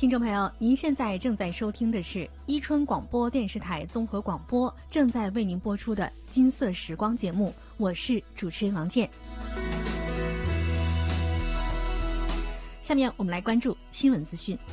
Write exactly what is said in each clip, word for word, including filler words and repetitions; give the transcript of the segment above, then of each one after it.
听众朋友，您现在正在收听的是伊春广播电视台综合广播正在为您播出的金色时光节目，我是主持人王健。下面我们来关注新闻资讯。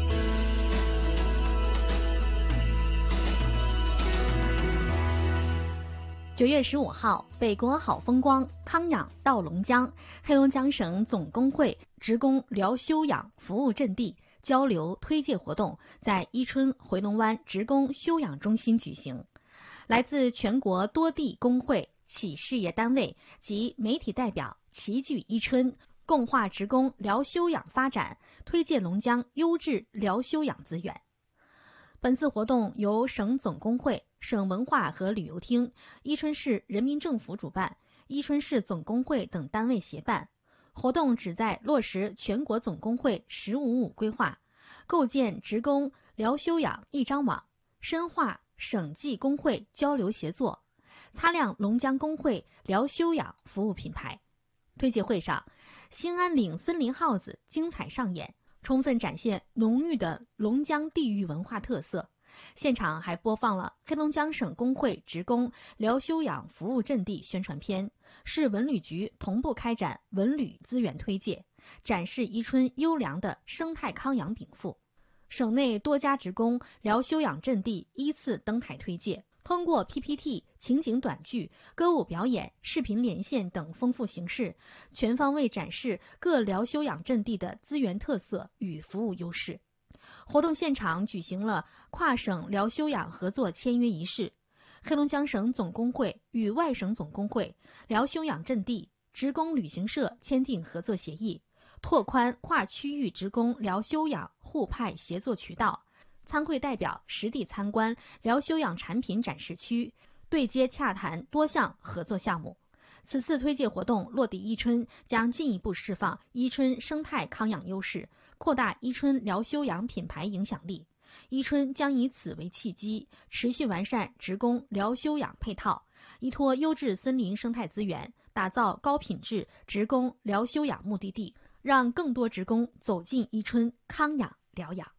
九月十五号，北国好风光康养到龙江，黑龙江省总工会职工疗休养服务阵地交流推介活动在伊春回龙湾职工休养中心举行。来自全国多地工会、企事业单位及媒体代表齐聚伊春，共话职工疗休养发展，推介龙江优质疗休养资源。本次活动由省总工会、省文化和旅游厅、伊春市人民政府主办，伊春市总工会等单位协办。活动旨在落实全国总工会“十五五”规划，构建职工疗休养一张网，深化省际工会交流协作，擦亮龙江工会疗休养服务品牌。推介会上，兴安岭森林耗子精彩上演，充分展现浓郁的龙江地域文化特色。现场还播放了黑龙江省工会职工疗休养服务阵地宣传片，市文旅局同步开展文旅资源推介，展示伊春优良的生态康养禀赋。省内多家职工疗休养阵地依次登台推介，通过 P P T、情景短剧、歌舞表演、视频连线等丰富形式，全方位展示各疗休养阵地的资源特色与服务优势。活动现场举行了跨省疗休养合作签约仪式，黑龙江省总工会与外省总工会疗休养阵地职工旅行社签订合作协议，拓宽跨区域职工疗休养互派协作渠道。参会代表实地参观疗休养产品展示区，对接洽谈多项合作项目。此次推介活动落地伊春，将进一步释放伊春生态康养优势，扩大伊春疗休养品牌影响力。伊春将以此为契机，持续完善职工疗休养配套，依托优质森林生态资源，打造高品质职工疗休养目的地，让更多职工走进伊春康养疗养。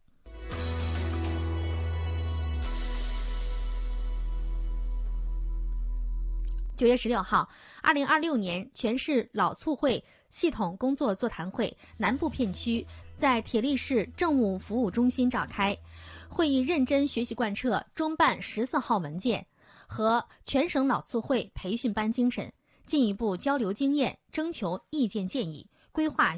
九月十六号，二零二六年全市老促会系统工作座谈会南部片区在铁力市政务服务中心召开。会议认真学习贯彻中办十四号文件和全省老促会培训班精神，进一步交流经验，征求意见建议，规划